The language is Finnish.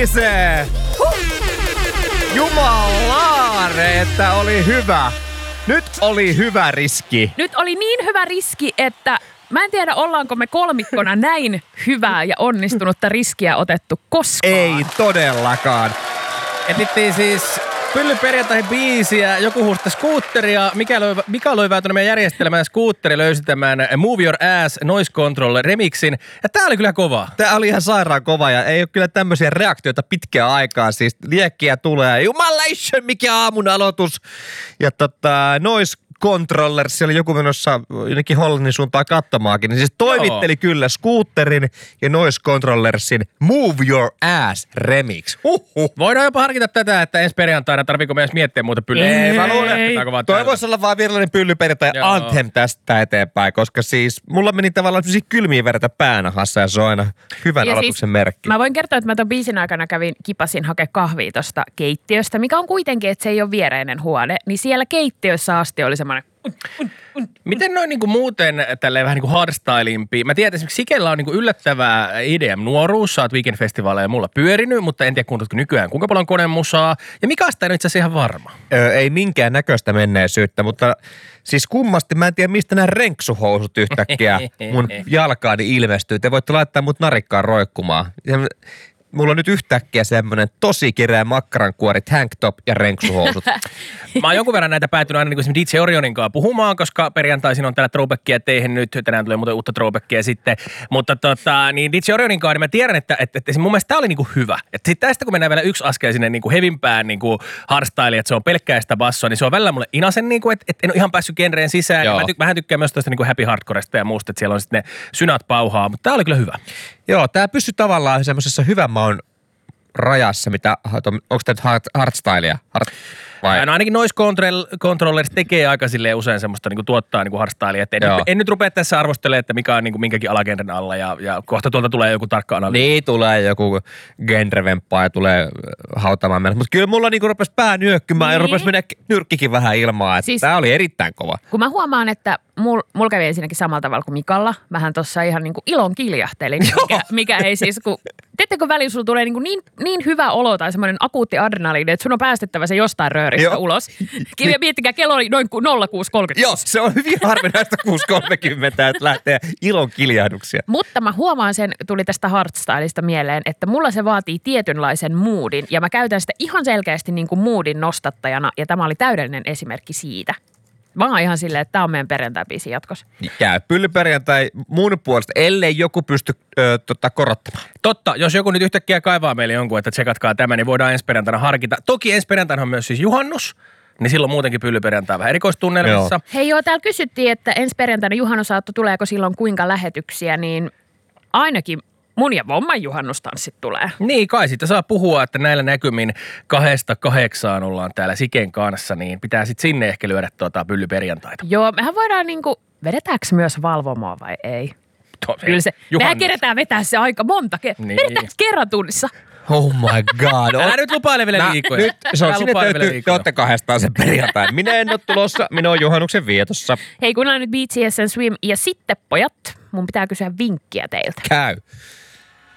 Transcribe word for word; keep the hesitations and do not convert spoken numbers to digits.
kohisee! Huh. Jumalaare, että oli hyvä. Nyt oli hyvä riski. Nyt oli niin hyvä riski, että mä en tiedä, ollaanko me kolmikkona näin hyvää ja onnistunutta riskiä otettu koskaan. Ei todellakaan. Etittiin siis Pyllyperjantai biisiä, joku huusi skuutteria, Mika löi, Mika löi vähän meidän järjestelmään skuutteri löysi tämän Move Your Ass Noise Control remixin. Ja tää oli kyllä kova. Tää oli ihan sairaan kova ja ei ole kyllä tämmöisiä reaktioita pitkään aikaa. Siis liekkiä tulee. Jumalation, mikä aamun aloitus. Ja tota, Noise Controllers, siellä oli joku menossa jonnekin Hollannin suuntaan katsomaankin, niin siis toimitteli Joo. kyllä Scooterin ja Noise Controllersin Move Your Ass remix. Huhhuh. Voidaan jopa harkita tätä, että ensi perjantaina tarviiko meidän miettiä muuta pyllyä. Ei, mä luulen, toi voisi olla vaan virallinen pyllyperjantai anthem tästä eteenpäin, koska siis mulla meni tavallaan sellaisia kylmiä verta päänahassa ja se on aina hyvän ja aloituksen siis, merkki. Mä voin kertoa, että mä ton biisin aikana kävin, kipasin hakea kahvia tosta keittiöstä, mikä on kuitenkin, että se ei ole viereinen huone, niin siellä keittiössä asti oli semmoinen. Miten noin niinku muuten tälleen vähän niinku hardstylimpi? Mä tiedän, että esimerkiksi Sikellä on niinku yllättävää I D M-nuoruus. Sä oot Weekend-festivaaleja mulla pyörinyt, mutta en tiedä kuunteletko nykyään kuinka paljon konemusaa. Ja mikä on sitä nyt itse asiassa ihan varma? Öö, ei minkään näköistä menneisyyttä, mutta siis kummasti mä en tiedä mistä nämä renksuhousut yhtäkkiä mun jalkaani ilmestyy. Te voitte laittaa mut narikkaan roikkumaan. Mulla on nyt yhtäkkiä semmoinen tosi kireä makkarankuori, tanktop ja renksuhousut. Mä oon jonkun verran näitä päätynyt aina niin kuin D J Orionin kanssa puhumaan, koska perjantaisin on täällä throwbackia tehnyt. Tänään tulee muuten uutta throwbackia sitten. Mutta tota, niin D J Orionin kanssa, niin mä tiedän, että, että, että mun mielestä tää oli niin kuin hyvä. Että sitten tästä kun mennään vielä yksi askel sinne niin kuin hevimpään niin kuin hardstyle, että se on pelkkää sitä bassoa, niin se on välillä mulle inasen, niin kuin, että, että en ole ihan päässyt genreen sisään. Mä, tyk- mä tykkään myös tuosta niin kuin happy hardcoresta ja muusta, että siellä on sitten ne synat pauhaa, mutta tää oli kyllä hyvä. Joo, tää pysyy tavallaan semmoisessa hyvän maun rajassa, mitä, onko tämä hard, hardstylea? Hard, vai? No ainakin Noise Controllers tekee aika silleen usein semmoista niinku tuottaa niinku hardstylea. En, en nyt rupea tässä arvostelemaan, että mikä on niinku minkäkin alagenren alla ja, ja kohta tuolta tulee joku tarkka analyysi. Niin, tulee joku genrevemppaa ja tulee hautamaan mennä. Mutta kyllä mulla niinku rupesi pää nyökkymään niin. Ja rupesi mennä nyrkkikin vähän ilmaa. Siis, tää oli erittäin kova. Kun mä huomaan, että mul, mul kävi ensinnäkin samalla tavalla kuin Mikalla. Mähän tossa ihan niinku ilon kiljahtelin, mikä, mikä ei siis, kun tiedättekö väliin sulla tulee niinku niin, niin hyvä olo tai semmoinen akuutti adrenaliini, että sun on päästettävä se jostain rööristä Joo. ulos. Ja miettikää, kello oli noin nolla kuusi kolmekymmentä. Joo, se on hyvin harvinaista kuusi kolmekymmentä, että lähtee ilon kiljahduksia. Mutta mä huomaan sen, tuli tästä hardstylista mieleen, että mulla se vaatii tietynlaisen moodin. Ja mä käytän sitä ihan selkeästi niin kuin moodin nostattajana. Ja tämä oli täydellinen esimerkki siitä. Mä oon ihan silleen, että tää on meidän perjantai-biisi jatkossa. Käy pyllyperjantai muun puolesta, ellei joku pysty ö, tota, korottamaan. Totta, jos joku nyt yhtäkkiä kaivaa meille jonkun, että tsekatkaa tämä, niin voidaan ensi perjantaina harkita. Toki ensi perjantaina on myös siis juhannus, niin silloin muutenkin pyllyperjantai vähän erikoistunnelmissa. Hei joo, täällä kysyttiin, että ensi perjantaina juhannusaatto tuleeko silloin kuinka lähetyksiä, niin ainakin mun ja vomman juhannustanssit tulee. Niin, kai siitä saa puhua, että näillä näkymin kahdesta kahdeksaan ollaan täällä Siken kanssa, niin pitää sitten sinne ehkä lyödä tuota pyllyperjantaita. Joo, mehän voidaan niinku, vedetäänkö myös valvomoa vai ei? To, Kyllä se, mehän keretään vetää se aika monta kertaa. Niin. Vedetäänkö kerran tunnissa? Oh my god. Älä nyt lupaile vielä liikoja. Nyt se on sinne täytyy, te olette kahdestaan sen perjantai. Minä en ole tulossa, minä olen juhannuksen vietossa. Hei, kuunnellaan nyt B T S and Swim ja sitten pojat, mun pitää kysyä vinkkiä teiltä. Käy.